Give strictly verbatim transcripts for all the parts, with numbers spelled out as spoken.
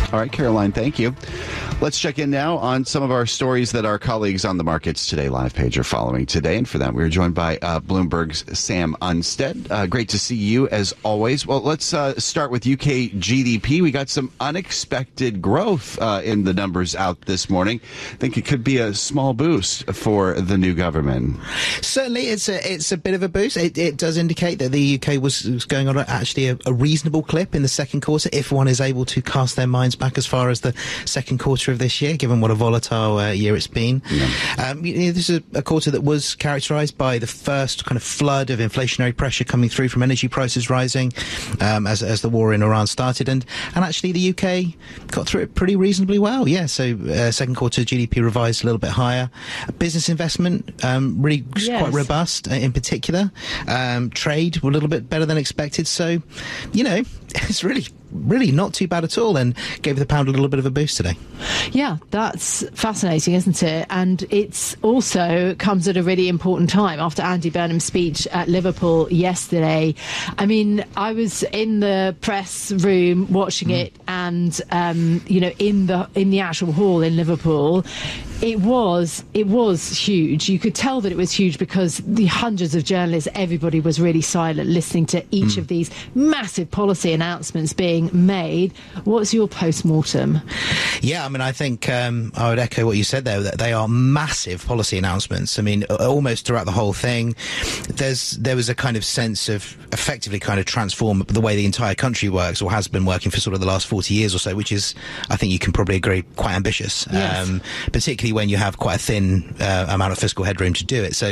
All right, Caroline, thank you. Let's check in now on some of our stories that our colleagues on the Markets Today live page are following today. And for that, we're joined by uh, Bloomberg's Sam Unstead. Uh, great to see you, as always. Well, let's uh, start with U K G D P. We got some unexpected growth uh, in the numbers out this morning. I think it could be a small boost for the new government. Certainly, it's a it's a bit of a boost. It, it does indicate that the U K was, was going on at actually a, a reasonable clip in the second quarter, if one is able to cast their minds back as far as the second quarter of this year, given what a volatile uh, year it's been. Yeah. Um, you know, this is a, a quarter that was characterised by the first kind of flood of inflationary pressure coming through from energy prices rising um, as as the war in Iran started, and and actually the U K got through it pretty reasonably well. Yeah, so uh, second quarter G D P revised a little bit higher. Business investment um, really yes. quite robust uh, in particular. Um, trade were a little bit better than expected. So, you know, it's really. really not too bad at all, and gave the pound a little bit of a boost today. Yeah, that's fascinating, isn't it? And it's also comes at a really important time after Andy Burnham's speech at Liverpool yesterday. I mean, I was in the press room watching mm. it, and um, you know, in the in the actual hall in Liverpool, it was it was huge. You could tell that it was huge because the hundreds of journalists, everybody was really silent, listening to each mm. of these massive policy announcements being made. What's your post-mortem? Yeah, I mean, I think um, I would echo what you said there, that they are massive policy announcements. I mean, almost throughout the whole thing, there's there was a kind of sense of effectively kind of transform the way the entire country works, or has been working for sort of the last forty years or so, which is, I think you can probably agree, quite ambitious, yes. um, particularly when you have quite a thin uh, amount of fiscal headroom to do it. So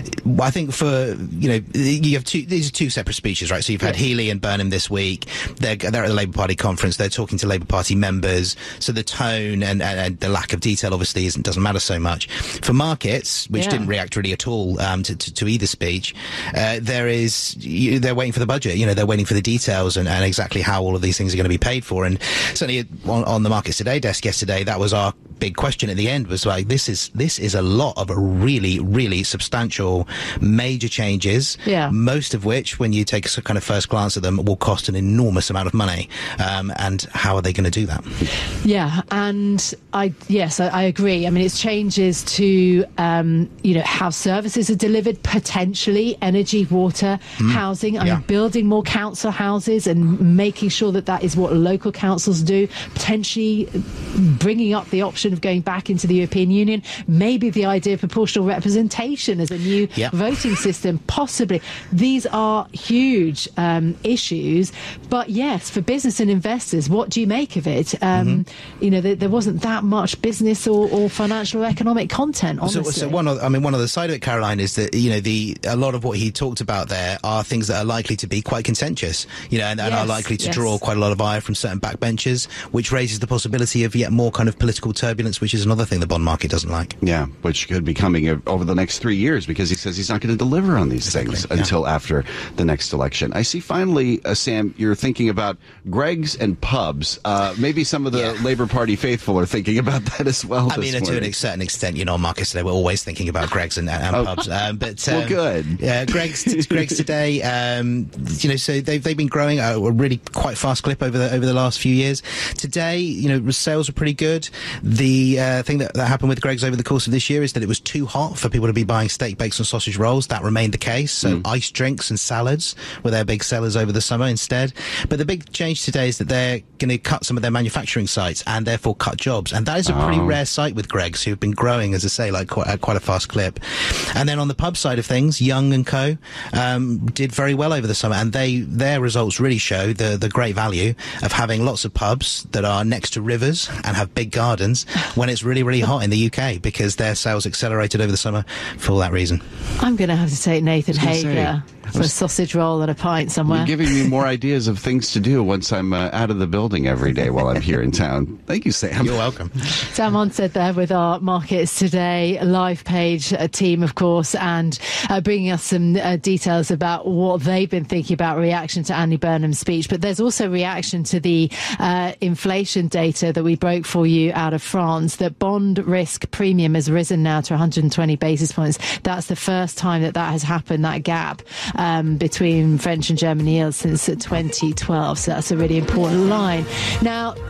I think for, you know, you have two, these are two separate speeches, right? So you've had yes. Healey and Burnham this week. They're, they're at the Labour Party conference. They're talking to Labour Party members. So the tone and, and, and the lack of detail obviously isn't, doesn't matter so much. For markets, which yeah. didn't react really at all um, to, to, to either speech, uh, there is, you, they're waiting for the budget. You know, they're waiting for the details and, and exactly how all of these things are going to be paid for. And certainly on, on the Markets Today desk yesterday, that was our big question at the end, was like, this is this is a lot of a really, really substantial major changes, yeah. most of which, when you take a kind of first glance at them, will cost an enormous amount of money. Um, and how are they going to do that? Yeah, and I yes, I, I agree. I mean, it's changes to um, you know, how services are delivered, potentially energy, water, mm. housing. I yeah. mean, building more council houses and making sure that that is what local councils do. Potentially bringing up the option of going back into the European Union. Maybe the idea of proportional representation as a new yep. voting system. Possibly, these are huge um, issues. But yes, for business and investors, what do you make of it? Um, mm-hmm. You know, there, there wasn't that much business or, or financial or economic content, honestly. So, so one of, I mean, one other side of it, Caroline, is that, you know, the a lot of what he talked about there are things that are likely to be quite contentious, you know, and, and yes, are likely to yes. draw quite a lot of ire from certain backbenchers, which raises the possibility of yet more kind of political turbulence, which is another thing the bond market doesn't like. Yeah, which could be coming over the next three years because he says he's not going to deliver on these exactly, things yeah. until after the next election. I see finally, uh, Sam, you're thinking about Greggs and pubs. Uh, maybe some of the yeah. Labour Party faithful are thinking about that as well. I mean, morning. to a certain extent, you know, on Markets Today, we're always thinking about Greggs and, and oh. pubs. Um, but um, well, good. Yeah, Greggs, Greggs today. Um, you know, so they've they've been growing at a really quite fast clip over the over the last few years. Today, you know, sales were pretty good. The uh, thing that, that happened with Greggs over the course of this year is that it was too hot for people to be buying steak, bakes, and sausage rolls. That remained the case. So mm. iced drinks and salads were their big sellers over the summer instead. But the big change today is that they're going to cut some of their manufacturing sites and therefore cut jobs. And that is a pretty oh. rare sight with Greggs, who've been growing, as I say, like quite, at quite a fast clip. And then on the pub side of things, Young and Co. Um, did very well over the summer, and they their results really show the the great value of having lots of pubs that are next to rivers and have big gardens when it's really, really hot in the U K, because their sales accelerated over the summer for that reason. I'm going to have to take Nathan Hager say, for a sausage roll and a pint somewhere. You're giving me more ideas of things to do once I'm uh, out of the building every day while I'm here in town. Thank you, Sam. You're welcome. Sam Unstead there with our Markets Today live page uh, team, of course, and uh, bringing us some uh, details about what they've been thinking about reaction to Andy Burnham's speech. But there's also reaction to the uh, inflation data that we broke for you out of France, that bond risk premium has risen now to one hundred twenty basis points. That's the first time that that has happened, that gap um, between French and German yields since twenty twelve. So that's a really important line. Now,